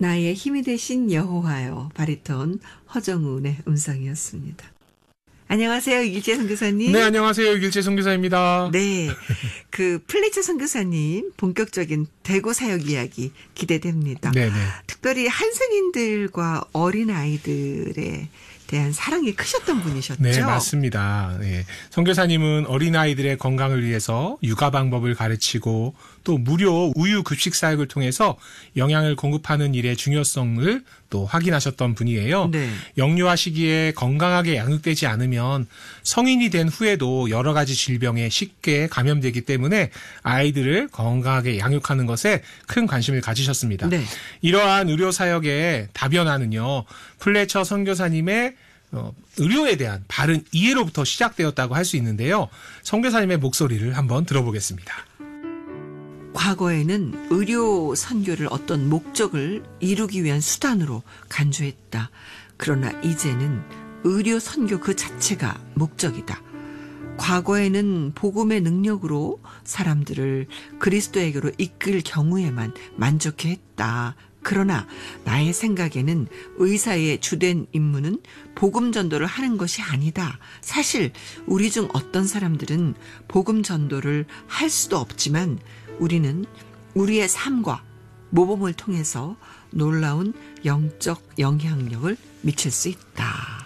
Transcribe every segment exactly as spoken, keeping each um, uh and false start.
나의 힘이 되신 여호와여, 바리톤 허정운의 음성이었습니다. 안녕하세요, 이길재 선교사님. 네, 안녕하세요, 이길재 선교사입니다. 네, 그 플래처 선교사님 본격적인 대구 사역 이야기 기대됩니다. 네네. 특별히 한센인들과 어린 아이들의 대한 사랑이 크셨던 분이셨죠? 네, 맞습니다. 네. 선교사님은 어린아이들의 건강을 위해서 육아 방법을 가르치고 또 무료 우유 급식 사역을 통해서 영양을 공급하는 일의 중요성을 또 확인하셨던 분이에요. 네. 영유아 시기에 건강하게 양육되지 않으면 성인이 된 후에도 여러 가지 질병에 쉽게 감염되기 때문에 아이들을 건강하게 양육하는 것에 큰 관심을 가지셨습니다. 네. 이러한 의료 사역의 다변화는요, 플래처 선교사님의 어, 의료에 대한 바른 이해로부터 시작되었다고 할 수 있는데요. 선교사님의 목소리를 한번 들어보겠습니다. 과거에는 의료 선교를 어떤 목적을 이루기 위한 수단으로 간주했다. 그러나 이제는 의료 선교 그 자체가 목적이다. 과거에는 복음의 능력으로 사람들을 그리스도에게로 이끌 경우에만 만족해했다. 그러나 나의 생각에는 의사의 주된 임무는 복음 전도를 하는 것이 아니다. 사실 우리 중 어떤 사람들은 복음 전도를 할 수도 없지만 우리는 우리의 삶과 모범을 통해서 놀라운 영적 영향력을 미칠 수 있다.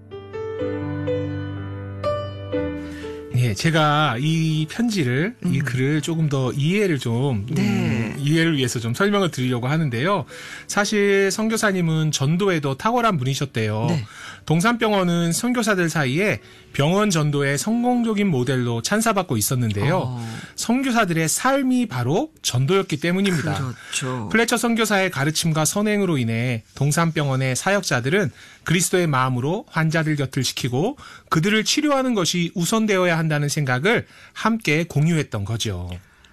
예, 제가 이 편지를, 음. 이 글을 조금 더 이해를 좀, 네. 음, 이해를 위해서 좀 설명을 드리려고 하는데요. 사실 선교사님은 전도에도 탁월한 분이셨대요. 네. 동산병원은 선교사들 사이에 병원 전도의 성공적인 모델로 찬사받고 있었는데요. 어. 선교사들의 삶이 바로 전도였기 때문입니다. 그렇죠. 플래처 선교사의 가르침과 선행으로 인해 동산병원의 사역자들은 그리스도의 마음으로 환자들 곁을 지키고 그들을 치료하는 것이 우선되어야 한다는 생각을 함께 공유했던 거죠.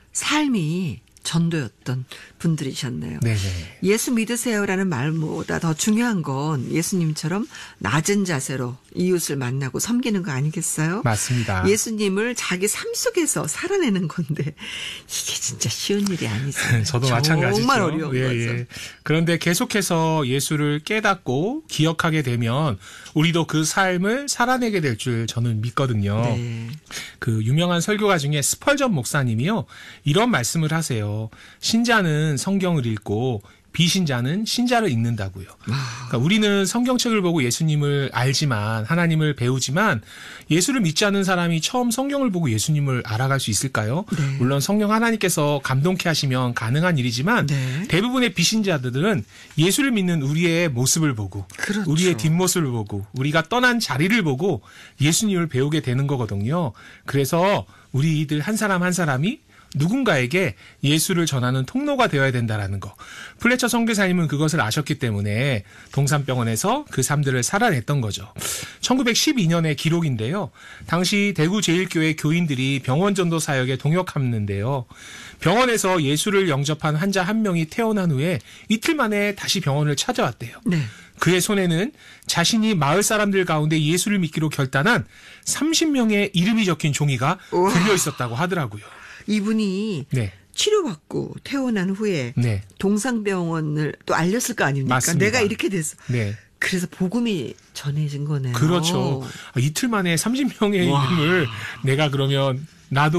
삶이 전도였던 분들이셨네요. 네네. 예수 믿으세요라는 말보다 더 중요한 건 예수님처럼 낮은 자세로 이웃을 만나고 섬기는 거 아니겠어요? 맞습니다. 예수님을 자기 삶 속에서 살아내는 건데 이게 진짜 쉬운 일이 아니죠. 저도 마찬가지죠. 정말 어려운 예, 거죠. 예. 그런데 계속해서 예수를 깨닫고 기억하게 되면 우리도 그 삶을 살아내게 될 줄 저는 믿거든요. 네. 그 유명한 설교가 중에 스펄전 목사님이요, 이런 말씀을 하세요. 신자는 성경을 읽고 비신자는 신자를 읽는다고요. 그러니까 우리는 성경책을 보고 예수님을 알지만, 하나님을 배우지만 예수를 믿지 않는 사람이 처음 성경을 보고 예수님을 알아갈 수 있을까요? 네. 물론 성령 하나님께서 감동케 하시면 가능한 일이지만 네. 대부분의 비신자들은 예수를 믿는 우리의 모습을 보고, 그렇죠. 우리의 뒷모습을 보고, 우리가 떠난 자리를 보고 예수님을 배우게 되는 거거든요. 그래서 우리들 한 사람 한 사람이 누군가에게 예수를 전하는 통로가 되어야 된다라는 거. 플래처 선교사님은 그것을 아셨기 때문에 동산병원에서 그 삶들을 살아냈던 거죠. 천구백십이 년의 기록인데요. 당시 대구 제일교회 교인들이 병원 전도 사역에 동역했는데요. 병원에서 예수를 영접한 환자 한 명이 태어난 후에 이틀 만에 다시 병원을 찾아왔대요. 네. 그의 손에는 자신이 마을 사람들 가운데 예수를 믿기로 결단한 삼십 명의 이름이 적힌 종이가 들려 있었다고 하더라고요. 이분이 네. 치료받고 퇴원한 후에 네. 동산병원을 또 알렸을 거 아닙니까? 맞습니다. 내가 이렇게 됐어. 네. 그래서 복음이 전해진 거네요. 그렇죠. 이틀 만에 삼십 명의 와. 이름을 내가 그러면 나도